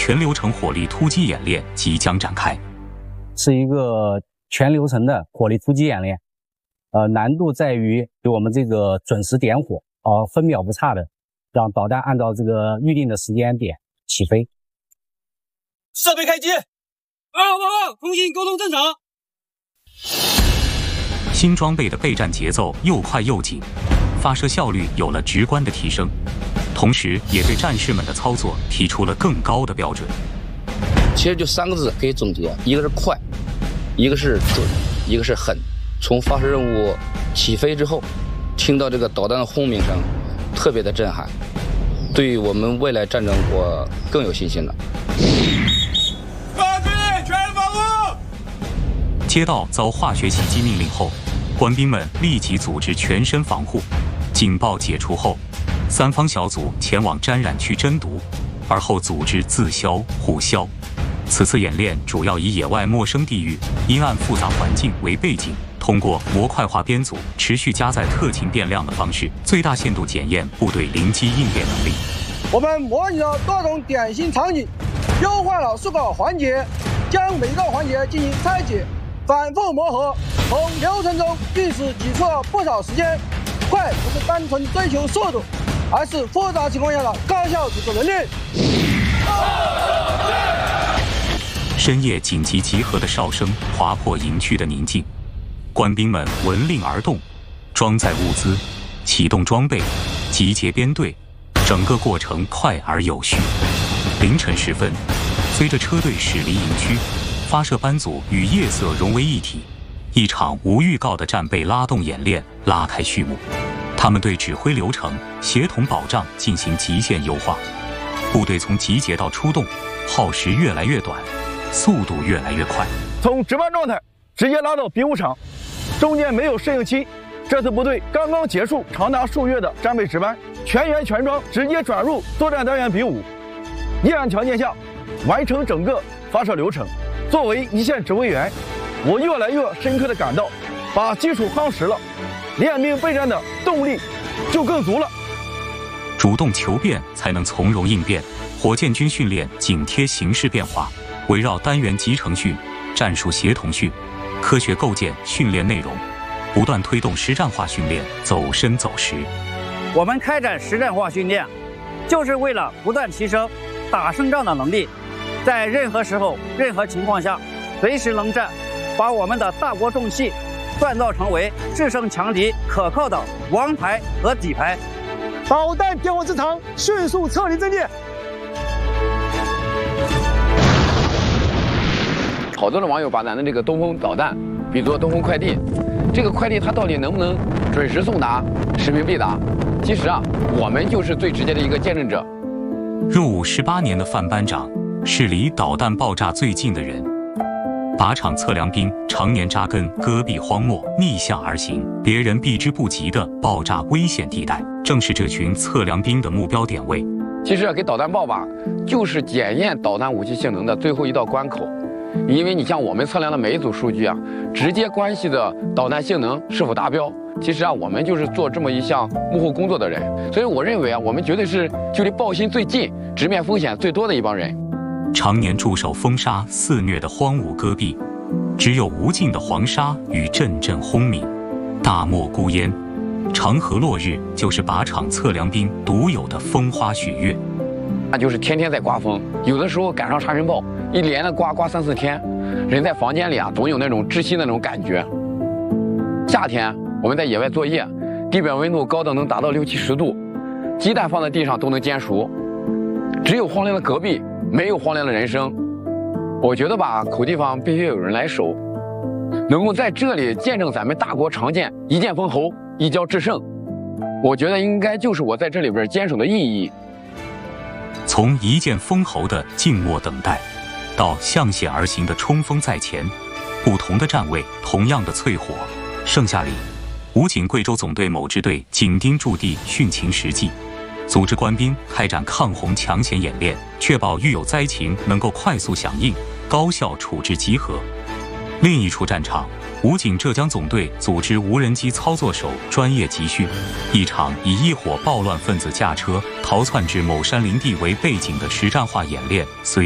全流程火力突击演练即将展开。 是一个全流程的火力突击演练，难度在于给我们这个准时点火，分秒不差的让导弹按照这个预定的时间点起飞。 设备开机，2号报告，通信沟通正常。 新装备的备战节奏又快又紧，发射效率有了直观的提升，同时也对战士们的操作提出了更高的标准。 其实就3个字可以总结，一个是快，一个是准，一个是狠。从发射任务起飞之后，听到这个导弹的轰鸣声，特别的震撼，对于我们未来战争我更有信心了。 全防护！ 接到遭化学袭击命令后，官兵们立即组织全身防护。警报解除后，3方小组前往沾染区侦毒，而后组织自消互消。此次演练主要以野外陌生地域、阴暗复杂环境为背景，通过模块化编组、持续加载特勤变量的方式，最大限度检验部队临机应变能力。 我们模拟了多种典型场景，优化了数个环节，将每个环节进行拆解，反复磨合，从流程中历史挤出了不少时间。快不是单纯追求速度，而是复杂情况下的高效组织能力。 深夜紧急集合的哨声划破营区的宁静，官兵们闻令而动，装载物资，启动装备，集结编队，整个过程快而有序。凌晨时分，随着车队驶离营区，发射班组与夜色融为一体，一场无预告的战备拉动演练拉开序幕。他们对指挥流程、协同保障进行极限优化，部队从集结到出动，耗时越来越短，速度越来越快。 从值班状态直接拉到比武场，中间没有适应期。这次部队刚刚结束长达数月的战备值班，全员全装，直接转入作战单元比武。夜暗条件下，完成整个发射流程。作为一线指挥员，我越来越深刻地感到，把基础夯实了，练兵备战的动力就更足了。 主动求变才能从容应变。火箭军训练紧贴形势变化，围绕单元集成训、战术协同训、科学构建训练内容，不断推动实战化训练走深走实。 我们开展实战化训练，就是为了不断提升打胜仗的能力，在任何时候、任何情况下，随时能战，把我们的大国重器锻造成为制胜强敌可靠的王牌和底牌。 导弹点火之场，迅速撤离阵地。 好多的网友把咱的这个东风导弹比作东风快递，这个快递它到底能不能准时送达、使命必达？其实啊，我们就是最直接的一个见证者。 入伍18年的范班长是离导弹爆炸最近的人。靶场测量兵常年扎根戈壁荒漠，逆向而行，别人避之不及的爆炸危险地带，正是这群测量兵的目标点位。 其实给导弹爆靶，就是检验导弹武器性能的最后一道关口。因为你像我们测量的每一组数据啊，直接关系的导弹性能是否达标。其实啊，我们就是做这么一项幕后工作的人，所以我认为啊，我们绝对是距离爆心最近、直面风险最多的一帮人。 常年驻守风沙肆虐的荒芜戈壁，只有无尽的黄沙与阵阵轰鸣，大漠孤烟。长河落日就是靶场测量兵独有的风花雪月。 那就是天天在刮风，有的时候赶上沙尘暴，一连的刮3、4天，人在房间里啊，总有那种窒息的那种感觉。夏天我们在野外作业，地表温度高的能达到60、70度，鸡蛋放在地上都能煎熟。只有荒凉的戈壁，没有荒凉的人生。我觉得吧，口地方必须有人来守，能够在这里见证咱们大国长剑一剑封喉，一交制胜。我觉得应该就是我在这里边坚守的意义。 从一剑封喉的静默等待，到向险而行的冲锋在前，不同的站位，同样的淬火。盛夏里，武警贵州总队某支队紧盯驻地训勤实际，组织官兵开展抗洪抢险演练，确保遇有灾情能够快速响应，高效处置集合。另一处战场，武警浙江总队组织无人机操作手专业集训，一场以一伙暴乱分子驾车逃窜至某山林地为背景的实战化演练随